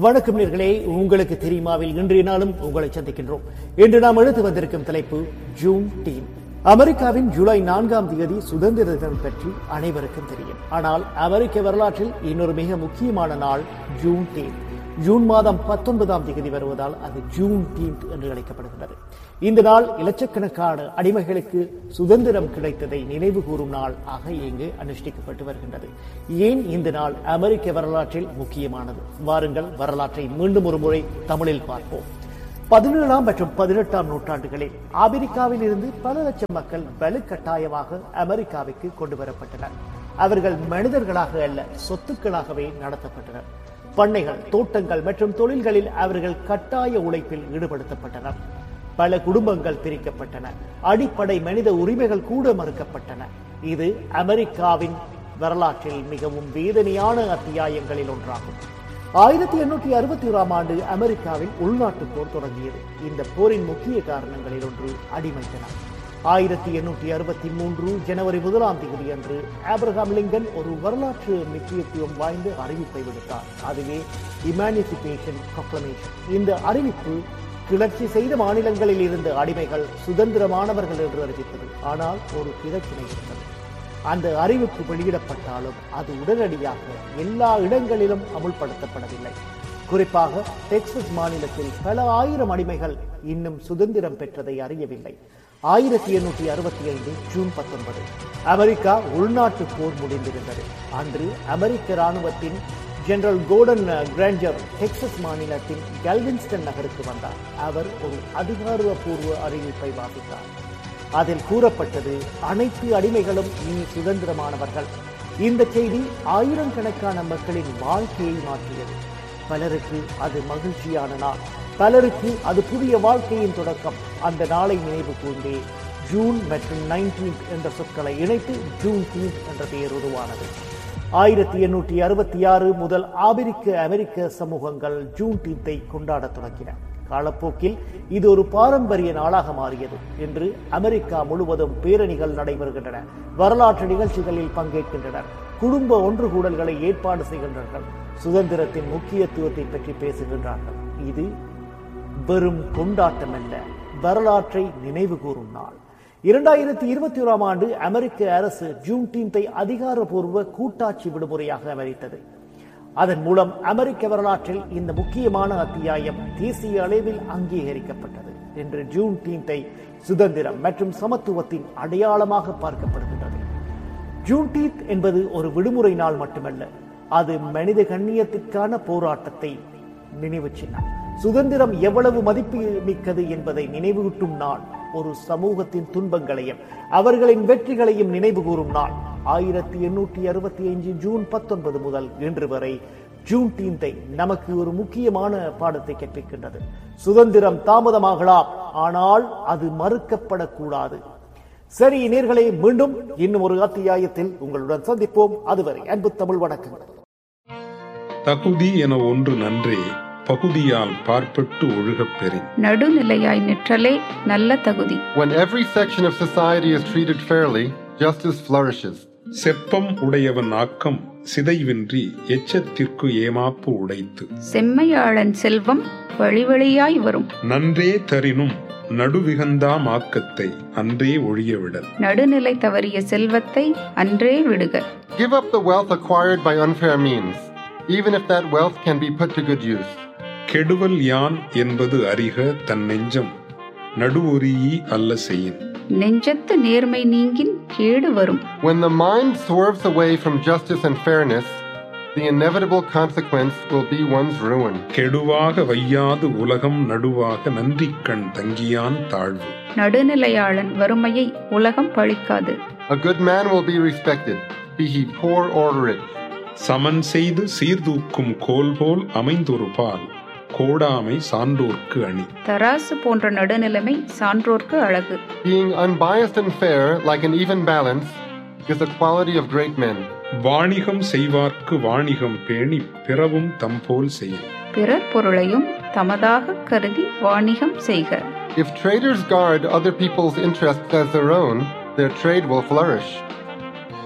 வணக்கம் நேயர்களே, உங்களுக்கு தெரியுமாவில் இன்றைய நாளும் உங்களை சந்திக்கின்றோம். இன்று நாம் எடுத்து வந்திருக்கும் தலைப்பு ஜூன் டீன். அமெரிக்காவின் ஜூலை 4ஆம் தேதி சுதந்திர தினம் பற்றி அனைவருக்கும் தெரியும். ஆனால் அமெரிக்க வரலாற்றில் இன்னொரு மிக முக்கியமான நாள் ஜூன் டீன். ஜூன் மாதம் 19ஆம் தேதி வருவதால் அது ஜூன் டீன் என்று அழைக்கப்படுகிறது. இந்த நாள் இலட்சக்கணக்கான அடிமைகளுக்கு சுதந்திரம் கிடைத்ததை நினைவு கூறும் நாள் ஆக இங்கு அனுஷ்டிக்கப்பட்டு வருகின்றது. ஏன் இந்த நாள் அமெரிக்க வரலாற்றில் முக்கியமானது? வாருங்கள் வரலாற்றை மீண்டும் ஒரு முறை தமிழில் பார்ப்போம். 17ஆம் மற்றும் 18ஆம் நூற்றாண்டுகளில் ஆப்பிரிக்காவில் இருந்து பல லட்சம் மக்கள் வலுக்கட்டாயமாக அமெரிக்காவுக்கு கொண்டு வரப்பட்டனர். அவர்கள் மனிதர்களாக அல்ல, சொத்துக்களாகவே நடத்தப்பட்டனர். பண்ணைகள், தோட்டங்கள் மற்றும் தொழில்களில் அவர்கள் கட்டாய உழைப்பில் ஈடுபடுத்தப்பட்டனர். பல குடும்பங்கள் பிரிக்கப்பட்டன. அடிப்படை மனித உரிமைகள் கூட மறுக்கப்பட்டன. இது அமெரிக்காவின் வரலாற்றில் மிகவும் வேதனையான அத்தியாயங்களில் ஒன்றாகும். 1861ஆம் ஆண்டு அமெரிக்காவில் உள்நாட்டு போர் தொடங்கியது. இந்த போரின் முக்கிய காரணங்களில் ஒன்று அடிமைத்தனம். 1863 ஜனவரி 1ஆம் தேதி அன்று ஆபிரகாம் லிங்கன் ஒரு வரலாற்று முக்கியத்துவம் வாய்ந்த அறிவிப்பை விடுத்தார். அதுவே இமான்சிபேஷன் ப்ரொக்ளமேஷன். இந்த அறிவிப்பு கிளர்ச்சி செய்த மாநிலங்களில் இருந்த அடிமைகள் சுதந்திரமானவர்கள் என்று அறிவித்தது. ஆனால் ஒரு பிரச்சனை இருந்தது. அந்த அறிவிப்பு வெளியிடப்பட்டாலும் அது உடனடியாக எல்லா இடங்களிலும் அமுல்படுத்தப்படவில்லை. குறிப்பாக டெக்சஸ் மாநிலத்தில் பல ஆயிரம் அடிமைகள் இன்னும் சுதந்திரம் பெற்றதை அறியவில்லை. 1865 ஜூன் 19 அமெரிக்கா உள்நாட்டு போர் முடிந்திருந்தது. அன்று அமெரிக்க ராணுவத்தின் ஜெனரல் கோர்டன் கிராஞ்சர் டெக்சஸ் மாநிலத்தின் கல்வின்ஸ்டன் நகருக்கு வந்தார். அவர் ஒரு அதிகாரப்பூர்வ அறிவிப்பை வாசித்தார். அதில் கூறப்பட்டது, அனைத்து அடிமைகளும் இனி சுதந்திரமானவர்கள். இந்த செய்தி ஆயிரக்கணக்கான மக்களின் வாழ்க்கையை மாற்றியது. பலருக்கு அது மகிழ்ச்சியான நாள், பலருக்கு அது புதிய வாழ்க்கையின் தொடக்கம். அந்த நாளை நினைவு கூர்ந்தே ஜூன் மற்றும் 19 என்ற சொற்களை இணைத்து ஜூன் டீன் என்ற பெயர் உருவானது. 1866 முதல் அமெரிக்க சமூகங்கள் ஜூன் டீன்த்தை கொண்டாட தொடங்கின. காலப்போக்கில் இது ஒரு பாரம்பரிய நாளாக மாறியது. இன்று அமெரிக்கா முழுவதும் பேரணிகள் நடைபெறுகின்றன, வரலாற்று நிகழ்ச்சிகளில் பங்கேற்கின்றனர், குடும்ப ஒன்றுகூடல்களை ஏற்பாடு செய்கின்றனர், சுதந்திரத்தின் முக்கியத்துவத்தை பற்றி பேசுகின்றார்கள். இது வெறும் கொண்டாட்டம் அல்ல, வரலாற்றை நினைவு கூறும் நாள். 2021ஆம் ஆண்டு அமெரிக்க அரசு ஜூன் டீன்த்தை அதிகாரப்பூர்வ கூட்டாட்சி விடுமுறையாக அறிவித்தது. அதன் மூலம் அமெரிக்க வரலாற்றில் இந்த முக்கியமான அத்தியாயம் தேசிய அளவில் அங்கீகரிக்கப்பட்டது. இன்று ஜூன் டீன்த்தை சுதந்திரம் மற்றும் சமத்துவத்தின் அடையாளமாக பார்க்கப்படுகின்றது. ஜூன் டீன் என்பது ஒரு விடுமுறை நாள் மட்டுமல்ல, அது மனித கண்ணியத்திற்கான போராட்டத்தை நினைவு சின்னம். சுதந்திரம் எவ்வளவு மதிப்பு மிக்கது என்பதை நினைவூட்டும் நாள். ஒரு சமூகத்தின் துன்பங்களையும் அவர்களின் வெற்றிகளையும் நினைவு கூறும் நாள். 1865 ஜூன் 19 முதல் இன்று வரை ஜூன் டீன்த்தை நமக்கு ஒரு முக்கியமான பாடத்தை கற்பிக்கின்றது. சுதந்திரம் தாமதமாகலாம், ஆனால் அது மறுக்கப்படக்கூடாது. சரி நேயர்களே, மீண்டும் இன்னும் ஒரு அத்தியாயத்தில் உங்களுடன் சந்திப்போம். அதுவரை அன்பு தமிழ் வணக்கங்கள். தகுதி என ஒன்று நன்றே, பகுதியால் பார்ப்பட்டு ஒழுகப் பெறின். நடுநிலையாய் நிற்றலே நல்ல தகுதி. When every section of society is treated fairly, justice flourishes. செப்பம் உடையவன் ஆக்கம் சிதைவின்றி எச்சத்திற்கு ஏமாப்பு உடைத்து. செம்மையாளன் செல்வம் வழிவழியாய் வரும். நன்றே தரினும் நடுவிகந்தா மாக்கத்தை அன்றே ஒழிய விடல். நடுநிலை தவறிய செல்வத்தை அன்றே விடுக. Give up the wealth acquired by unfair means, even if that wealth can be put to good use. கெடுவல் யான் என்பது அறிக தன் நெஞ்சம் நடுவொரியி அல்ல செய்யின். நெஞ்சத்து நேர்மை நீங்கின் கேடு வரும். When the mind swerves away from justice and fairness, the inevitable consequence will be one's ruin. கெடுவாக வையாது உலகம் நடுவாக நன்றிக்கண் தங்கியான் தாழ்வு. நடுநிலையாளன் வறுமையை உலகம் பழிக்காது. A good man will be respected, be he poor or rich. சமன் செய்து சீர்தூக்கும் கோல் போல் அமைந்தொரு பால் கோடாமை சான்றோர்க்கு அணி. தராசு போன்ற நடுநிலைமை சான்றோர்க்கு அழகு. Being unbiased and fair like an even balance is the quality of great men. வாணிகம் செய்வார்க்கு வாணிகம் பேணி பிறவும் தம்போல் செய்யும். பிறர் பொருளையும் தமதாக கருதி வாணிகம் செய்க. If traders guard other people's interests as their own, their trade will flourish.